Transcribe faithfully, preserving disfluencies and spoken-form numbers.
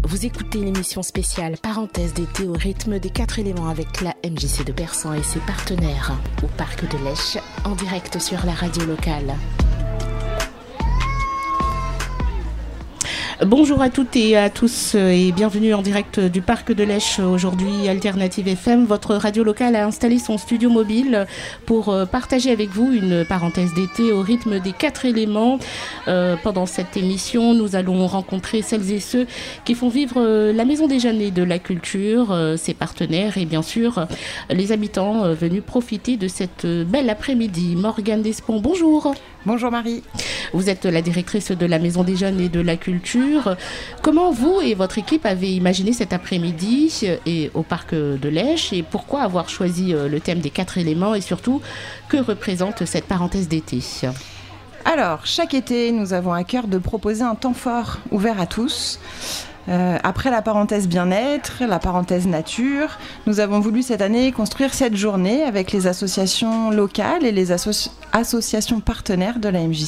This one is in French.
Vous écoutez l'émission spéciale Parenthèse d'été au rythme des quatre éléments avec la M J C de Persan et ses partenaires au Parc de l'Esch, en direct sur la radio locale. Bonjour à toutes et à tous et bienvenue en direct du Parc de l'Esch. Aujourd'hui, Alternative F M, votre radio locale a installé son studio mobile pour partager avec vous une parenthèse d'été au rythme des quatre éléments. Euh, pendant cette émission, nous allons rencontrer celles et ceux qui font vivre la Maison des Jeunes et de la Culture, ses partenaires et bien sûr les habitants venus profiter de cette belle après-midi. Morgane Despont, bonjour. Bonjour Marie. Vous êtes la directrice de la Maison des Jeunes et de la Culture. Comment vous et votre équipe avez imaginé cet après-midi et au Parc de l'Esch et pourquoi avoir choisi le thème des quatre éléments et surtout que représente cette parenthèse d'été ? Alors, chaque été, nous avons à cœur de proposer un temps fort ouvert à tous. Euh, après la parenthèse bien-être, la parenthèse nature, nous avons voulu cette année construire cette journée avec les associations locales et les asso- associations partenaires de la M J